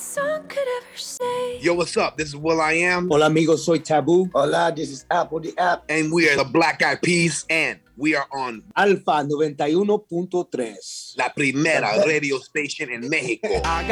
song could ever say. Yo, what's up? This is Will I Am. Hola amigos, soy Taboo. Hola, this is Apple the App. And we are the Black Eyed Peas. And we are on Alfa 91.3. La Primera radio station in Mexico.